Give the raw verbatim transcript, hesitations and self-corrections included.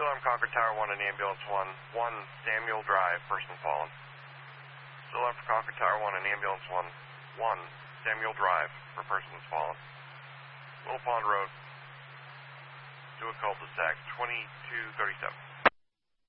Still on Concord Tower one and Ambulance one. one Samuel Drive, person fallen. Still on for Concord Tower one and Ambulance one. one Samuel Drive for person fallen. Little Pond Road. Do a cul-de-sac, twenty-two thirty-seven.